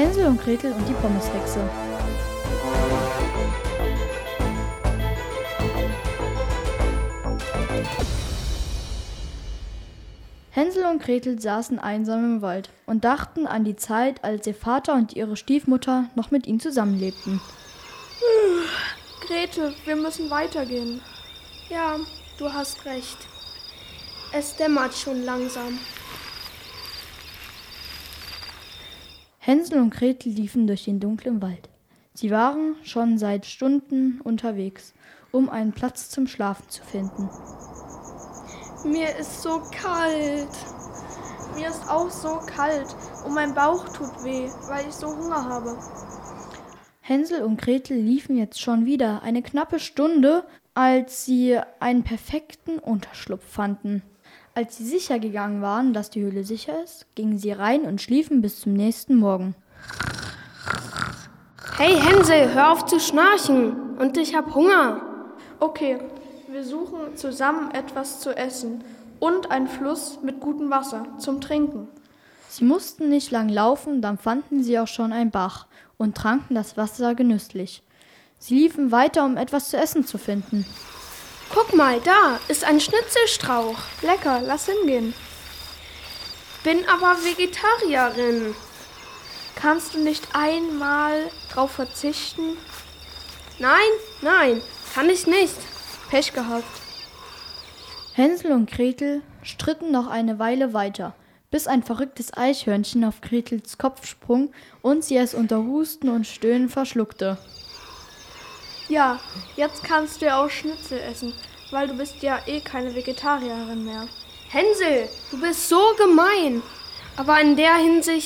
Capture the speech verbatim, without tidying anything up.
Hänsel und Gretel und die Pommeshexe. Hänsel und Gretel saßen einsam im Wald und dachten an die Zeit, als ihr Vater und ihre Stiefmutter noch mit ihnen zusammenlebten. Gretel, wir müssen weitergehen. Ja, du hast recht. Es dämmert schon langsam. Hänsel und Gretel liefen durch den dunklen Wald. Sie waren schon seit Stunden unterwegs, um einen Platz zum Schlafen zu finden. Mir ist so kalt. Mir ist auch so kalt und mein Bauch tut weh, weil ich so Hunger habe. Hänsel und Gretel liefen jetzt schon wieder eine knappe Stunde, als sie einen perfekten Unterschlupf fanden. Als sie sicher gegangen waren, dass die Höhle sicher ist, gingen sie rein und schliefen bis zum nächsten Morgen. Hey Hänsel, hör auf zu schnarchen und ich hab Hunger. Okay, wir suchen zusammen etwas zu essen und einen Fluss mit gutem Wasser zum Trinken. Sie mussten nicht lang laufen, dann fanden sie auch schon einen Bach und tranken das Wasser genüsslich. Sie liefen weiter, um etwas zu essen zu finden. Guck mal, da ist ein Schnitzelstrauch. Lecker, lass hingehen. Bin aber Vegetarierin. Kannst du nicht einmal drauf verzichten? Nein, nein, kann ich nicht. Pech gehabt. Hänsel und Gretel stritten noch eine Weile weiter, bis ein verrücktes Eichhörnchen auf Gretels Kopf sprang und sie es unter Husten und Stöhnen verschluckte. Ja, jetzt kannst du ja auch Schnitzel essen, weil du bist ja eh keine Vegetarierin mehr. Hänsel, du bist so gemein. Aber in der Hinsicht